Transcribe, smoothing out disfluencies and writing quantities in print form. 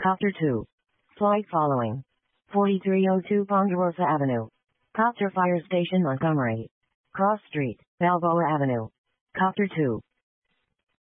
Copter 2. Flight following. 4302 Ponderosa Avenue. Copter Fire Station Montgomery. Cross Street, Balboa Avenue. Copter 2.